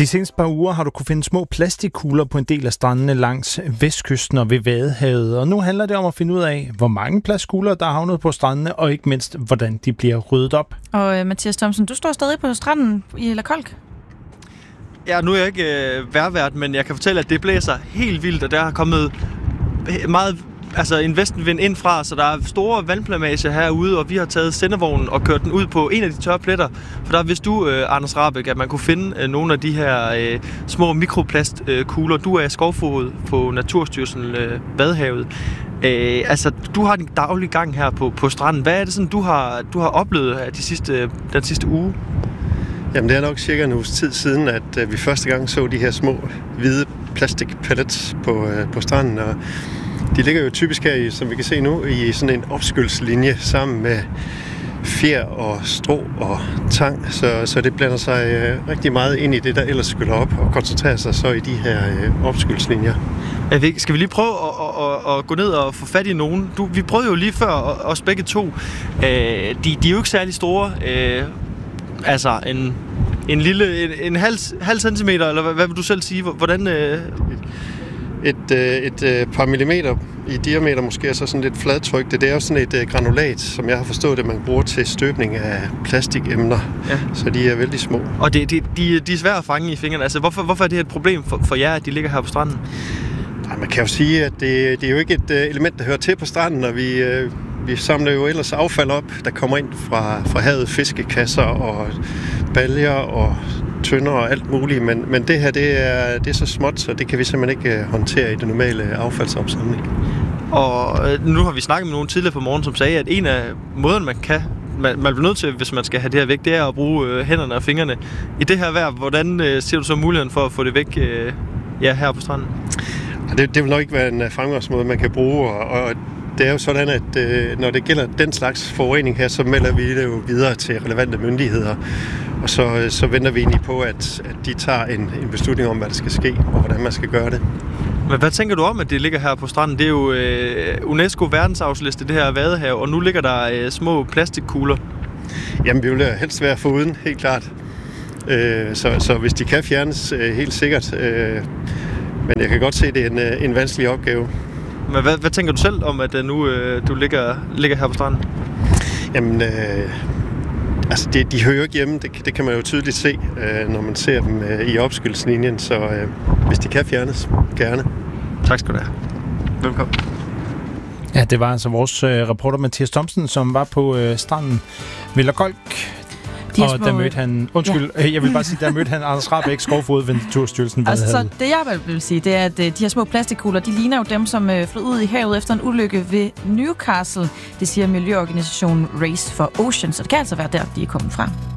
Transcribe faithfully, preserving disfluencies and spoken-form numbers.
De seneste par uger har du kunne finde små plastikkugler på en del af strandene langs vestkysten og ved Vadehavet. Og nu handler det om at finde ud af, hvor mange plastkugler, der er havnet på strandene, og ikke mindst, hvordan de bliver ryddet op. Og uh, Mathias Thomsen, du står stadig på stranden i La Kolk. Ja, nu er jeg ikke øh, vejrvært, men jeg kan fortælle, at det blæser helt vildt, og der har kommet meget altså en vestenvind ind fra, så der er store vandplamager herude, og vi har taget sendevognen og kørt den ud på en af de tørre pletter. For der vidste du, øh, Anders Rahbek, at man kunne finde øh, nogle af de her øh, små mikroplastkugler. Du er skovfoged på Naturstyrelsen øh, Vadehavet. Øh, altså, du har din daglige gang her på, på stranden. Hvad er det sådan, du har, du har oplevet her de sidste, den sidste uge? Jamen, det er nok cirka en uges tid siden, at øh, vi første gang så de her små, hvide plastikpellets på, øh, på stranden, og de ligger jo typisk her, i, som vi kan se nu, i sådan en opskyldslinje sammen med fjer og strå og tang, så, så det blander sig øh, rigtig meget ind i det, der ellers skyller op, og koncentrerer sig så i de her øh, opskyldslinjer. Skal vi lige prøve at, at, at gå ned og få fat i nogen? Du, vi prøvede jo lige før, os begge to. Øh, de, de er jo ikke særlig store. Øh, altså en, en lille, en, en halv, halv centimeter, eller hvad, hvad vil du selv sige? Hvordan... Øh... Et, et, et par millimeter i diameter, måske er så sådan lidt fladtryk. Det er jo sådan et granulat, som jeg har forstået det, man bruger til støbning af plastikemner. Ja. Så de er vældig små. Og det, de, de, de er svære at fange i fingrene. Altså, hvorfor, hvorfor er det her et problem for, for jer, at de ligger her på stranden? Nej, man kan jo sige, at det, det er jo ikke et element, der hører til på stranden, og vi, vi samler jo ellers affald op, der kommer ind fra, fra havet, fiskekasser og baljer og tønder og alt muligt, men, men det her, det er, det er så småt, så det kan vi simpelthen ikke håndtere i det normale affaldsopsamling. Og nu har vi snakket med nogen tidligere på morgen, som sagde, at en af måderne, man kan, man, man bliver nødt til, hvis man skal have det her væk, det er at bruge øh, hænderne og fingrene. I det her vejr, hvordan øh, ser du så muligheden for at få det væk øh, ja, her på stranden? Det, det vil nok ikke være en fremgangsmåde, man kan bruge, og, og det er jo sådan, at øh, når det gælder den slags forurening her, så melder vi det jo videre til relevante myndigheder. Og så, så venter vi egentlig på, at, at de tager en, en beslutning om, hvad der skal ske, og hvordan man skal gøre det. Men hvad tænker du om, at det ligger her på stranden? Det er jo øh, UNESCO verdensarvsliste, det her Vadehav, og nu ligger der øh, små plastikkugler. Jamen, vi vil helst være foruden, helt klart. Øh, så, så hvis de kan fjernes, øh, helt sikkert. Øh, men jeg kan godt se, at det er en, en vanskelig opgave. Men hvad, hvad tænker du selv om, at nu øh, du ligger, ligger her på stranden? Jamen... Øh, Altså, de, de hører jo ikke hjemme, det, det kan man jo tydeligt se, øh, når man ser dem øh, i opskyldslinjen, så øh, hvis de kan fjernes, gerne. Tak skal du have. Velkommen. Ja, det var altså vores øh, reporter Mathias Thomsen, som var på øh, stranden ved La Kolk. Og små... der mødte han, undskyld, ja. jeg vil bare sige, der mødte han Anders Rahbek, skovfoged ved Naturstyrelsen. Altså, så det jeg vil sige, det er, at de her små plastikkugler, de ligner jo dem, som øh, flød ud i havet efter en ulykke ved Newcastle. Det siger miljøorganisationen Race for Ocean, så det kan altså være der, de er kommet fra.